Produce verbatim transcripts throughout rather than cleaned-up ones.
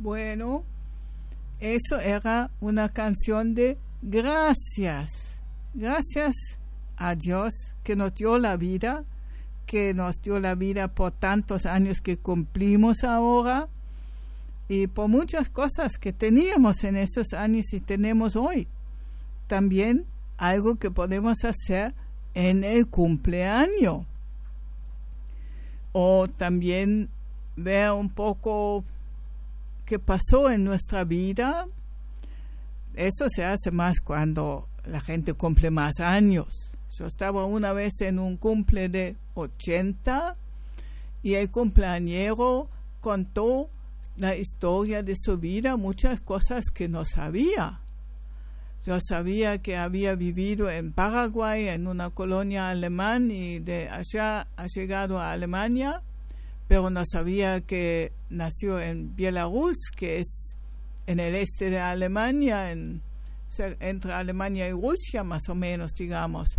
Bueno, eso era una canción de gracias. Gracias a Dios que nos dio la vida, que nos dio la vida por tantos años que cumplimos ahora y por muchas cosas que teníamos en esos años y tenemos hoy. También algo que podemos hacer en el cumpleaños. O también ver un poco qué pasó en nuestra vida. Eso se hace más cuando la gente cumple más años. Yo estaba una vez en un cumple de ochenta y el cumpleañero contó la historia de su vida, muchas cosas que no sabía. Yo sabía que había vivido en Paraguay, en una colonia alemana, y de allá ha llegado a Alemania, pero no sabía que nació en Bielorrusia, que es en el este de Alemania, en, entre Alemania y Rusia más o menos, digamos,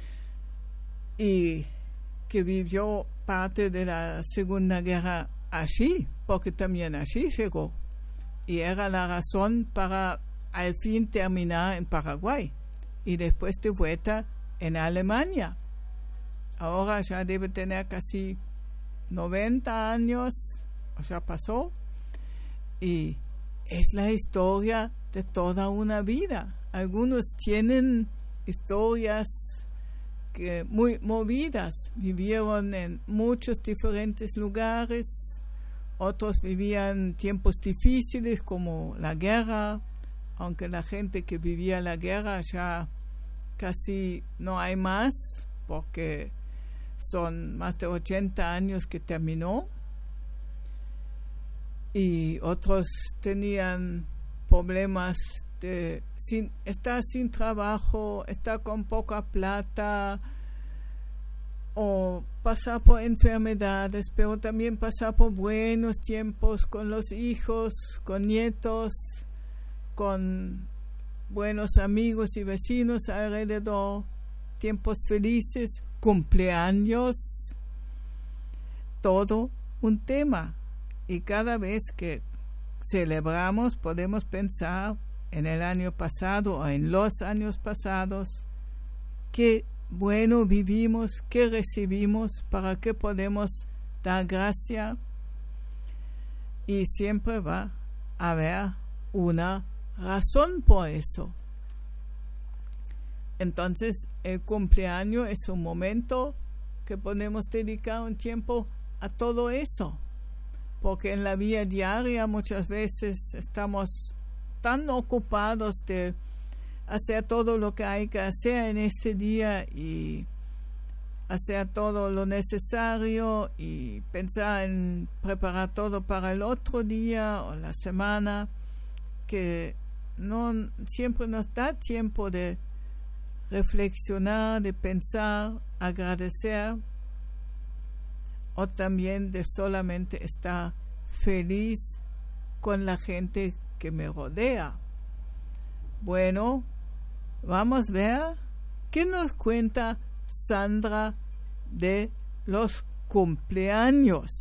y que vivió parte de la Segunda Guerra allí, porque también allí llegó, y era la razón para al fin terminar en Paraguay y después de vuelta en Alemania. Ahora ya debe tener casi noventa años, o ya pasó, y es la historia de toda una vida. Algunos tienen historias que muy movidas, vivieron en muchos diferentes lugares, otros vivían tiempos difíciles como la guerra, aunque la gente que vivía la guerra ya casi no hay más, porque son más de ochenta años que terminó, y otros tenían problemas de sin, estar sin trabajo, estar con poca plata, o pasar por enfermedades, pero también pasar por buenos tiempos con los hijos, con nietos, con buenos amigos y vecinos alrededor, tiempos felices, cumpleaños, todo un tema. Y cada vez que celebramos podemos pensar en el año pasado o en los años pasados, qué bueno vivimos, qué recibimos, para qué podemos dar gracia, y siempre va a haber una razón por eso. Entonces el cumpleaños es un momento que podemos dedicar un tiempo a todo eso, porque en la vida diaria muchas veces estamos tan ocupados de hacer todo lo que hay que hacer en este día y hacer todo lo necesario y pensar en preparar todo para el otro día o la semana, que no siempre nos da tiempo de reflexionar, de pensar, agradecer, o también de solamente estar feliz con la gente que me rodea. Bueno, vamos a ver qué nos cuenta Sandra de los cumpleaños.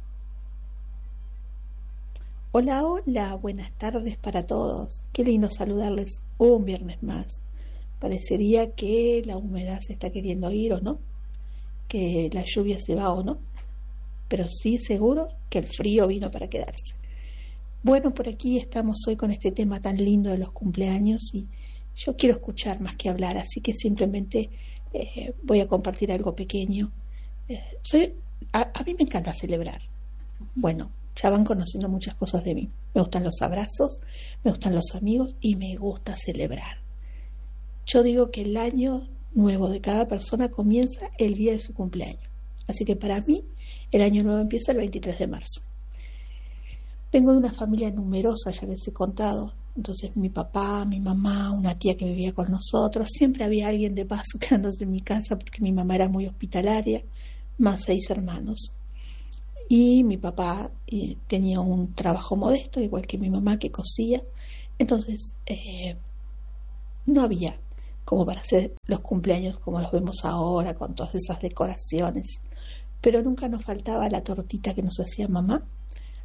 Hola, hola, buenas tardes para todos. Qué lindo saludarles un viernes más. Parecería que la humedad se está queriendo ir, ¿o no? Que la lluvia se va, ¿o no? Pero sí seguro que el frío vino para quedarse. Bueno, por aquí estamos hoy con este tema tan lindo de los cumpleaños, y yo quiero escuchar más que hablar, así que simplemente eh, voy a compartir algo pequeño. Eh, soy, a, a mí me encanta celebrar. Bueno, ya van conociendo muchas cosas de mí. Me gustan los abrazos, me gustan los amigos y me gusta celebrar. Yo digo que el año nuevo de cada persona comienza el día de su cumpleaños. Así que para mí el año nuevo empieza el veintitrés de marzo. Vengo de una familia numerosa, ya les he contado. Entonces mi papá, mi mamá, una tía que vivía con nosotros, siempre había alguien de paso quedándose en mi casa porque mi mamá era muy hospitalaria, más seis hermanos. Y mi papá eh, tenía un trabajo modesto, igual que mi mamá, que cosía. Entonces eh, no había como para hacer los cumpleaños como los vemos ahora, con todas esas decoraciones. Pero nunca nos faltaba la tortita que nos hacía mamá,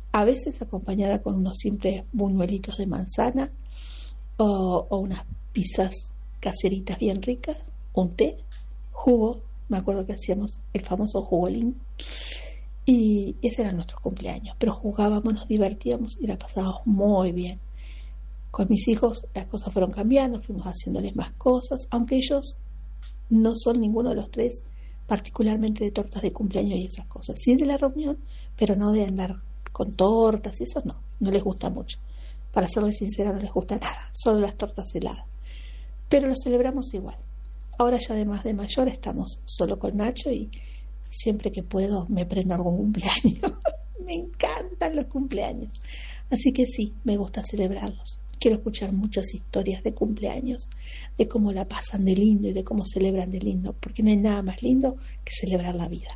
a veces acompañada con unos simples buñuelitos de manzana o, o unas pizzas caseritas bien ricas, un té, jugo, me acuerdo que hacíamos el famoso jugolín, y ese era nuestro cumpleaños, pero jugábamos, nos divertíamos y la pasábamos muy bien. Con mis hijos las cosas fueron cambiando, fuimos haciéndoles más cosas, aunque ellos no son ninguno de los tres particularmente de tortas de cumpleaños y esas cosas, sí de la reunión, pero no de andar con tortas y eso no, no les gusta mucho. Para serles sincera, no les gusta nada, solo las tortas heladas. Pero lo celebramos igual. Ahora ya además de mayor estamos solo con Nacho y siempre que puedo me prendo algún cumpleaños. Me encantan los cumpleaños. Así que sí, me gusta celebrarlos. Quiero escuchar muchas historias de cumpleaños, de cómo la pasan de lindo y de cómo celebran de lindo, porque no hay nada más lindo que celebrar la vida.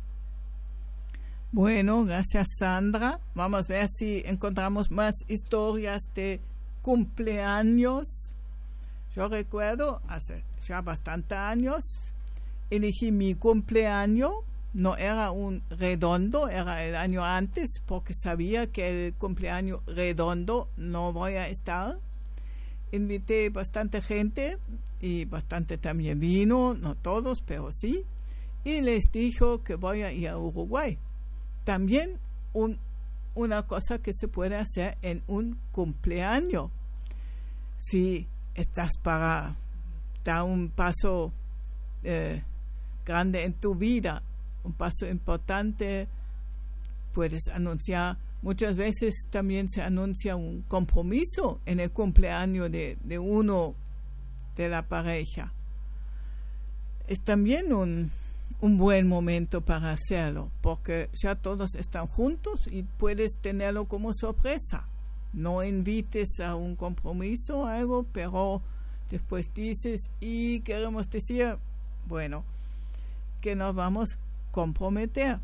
Bueno, gracias Sandra. Vamos a ver si encontramos más historias de cumpleaños. Yo recuerdo, hace ya bastantes años, elegí mi cumpleaños. No era un redondo, era el año antes, porque sabía que el cumpleaños redondo no voy a estar. Invité bastante gente y bastante también vino, no todos, pero sí. Y les dijo que voy a ir a Uruguay. También un, una cosa que se puede hacer en un cumpleaños. Si estás para dar un paso eh, grande en tu vida, un paso importante, puedes anunciar, muchas veces también se anuncia un compromiso en el cumpleaños de, de uno de la pareja. Es también un, un buen momento para hacerlo, porque ya todos están juntos y puedes tenerlo como sorpresa. No invites a un compromiso o algo, pero después dices, y queremos decir, bueno, que nos vamos comprometer.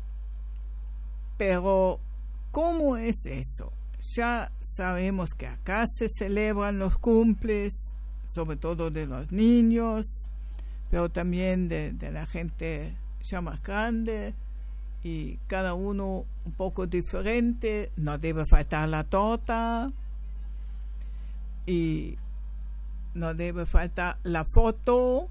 Pero ¿cómo es eso? Ya sabemos que acá se celebran los cumples, sobre todo de los niños, pero también de, de la gente ya más grande, y cada uno un poco diferente. No debe faltar la torta y no debe faltar la foto.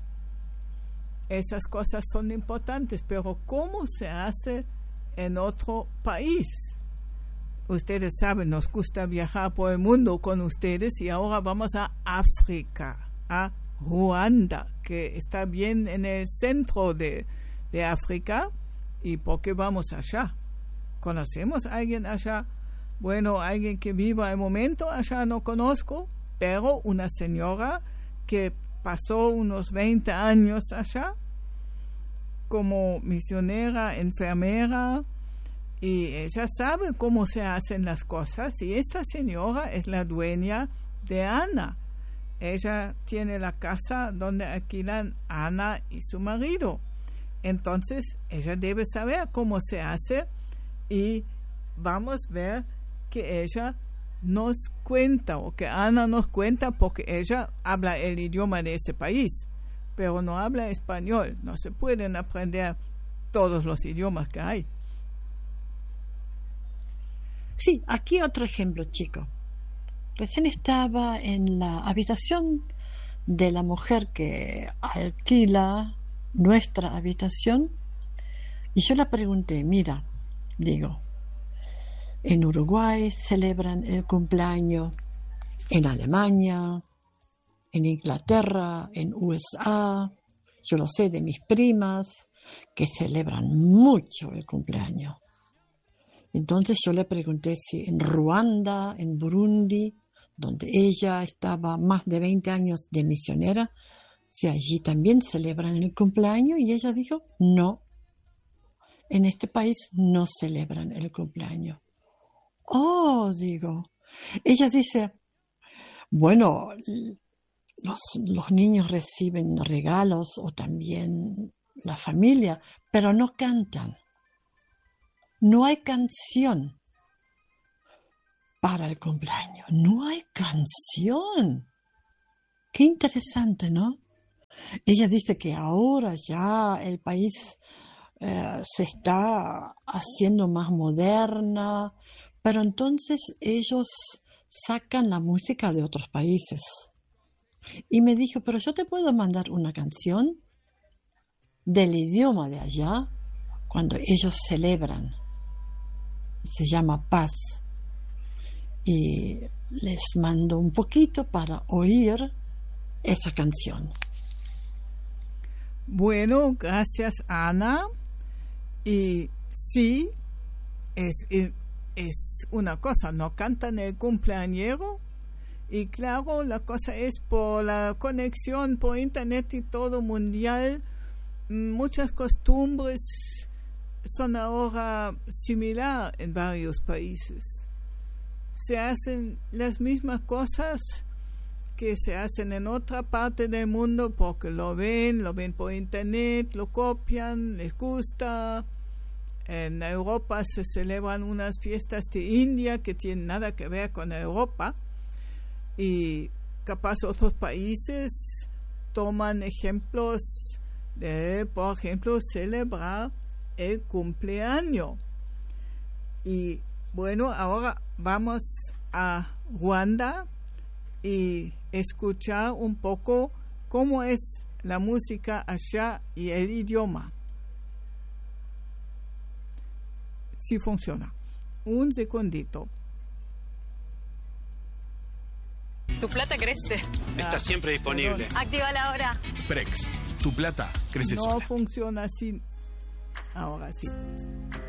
Esas cosas son importantes, pero ¿cómo se hace en otro país? Ustedes saben, nos gusta viajar por el mundo con ustedes y ahora vamos a África, a Ruanda, que está bien en el centro de, de África. ¿Y por qué vamos allá? ¿Conocemos a alguien allá? Bueno, alguien que viva al momento allá no conozco, pero una señora que pasó unos veinte años allá como misionera, enfermera, y ella sabe cómo se hacen las cosas, y esta señora es la dueña de Ana. Ella tiene la casa donde alquilan Ana y su marido. Entonces ella debe saber cómo se hace, y vamos a ver que ella nos cuenta, o que Ana nos cuenta, porque ella habla el idioma de ese país, pero no habla español. No se pueden aprender todos los idiomas que hay. Sí, aquí otro ejemplo, chico. Recién estaba en la habitación de la mujer que alquila nuestra habitación, y yo le pregunté, mira, digo, en Uruguay celebran el cumpleaños, en Alemania, en Inglaterra, en U S A, yo lo sé de mis primas que celebran mucho el cumpleaños. Entonces yo le pregunté si en Ruanda, en Burundi, donde ella estaba más de veinte años de misionera, si allí también celebran el cumpleaños, y ella dijo, no, en este país no celebran el cumpleaños. Oh, digo, ella dice, bueno, los, los niños reciben regalos o también la familia, pero no cantan. No hay canción para el cumpleaños, no hay canción. Qué interesante, ¿no? Ella dice que ahora ya el país eh, se está haciendo más moderna, pero entonces ellos sacan la música de otros países. Y me dijo, pero yo te puedo mandar una canción del idioma de allá cuando ellos celebran. Se llama Paz. Y les mando un poquito para oír esa canción. Bueno, gracias, Ana. Y sí, es, es una cosa, no cantan el cumpleañero. Y claro, la cosa es por la conexión por internet y todo mundial, muchas costumbres son ahora similares en varios países. Se hacen las mismas cosas que se hacen en otra parte del mundo porque lo ven, lo ven por internet, lo copian, les gusta. En Europa se celebran unas fiestas de India que tienen nada que ver con Europa y capaz otros países toman ejemplos de, por ejemplo, celebrar el cumpleaños. Y bueno, ahora vamos a Ruanda y escuchar un poco cómo es la música allá y el idioma. Si funciona. Un segundito. Tu plata crece. Está siempre disponible. Activa la hora. Prex, tu plata crece No sola. funciona así. Ahora sí.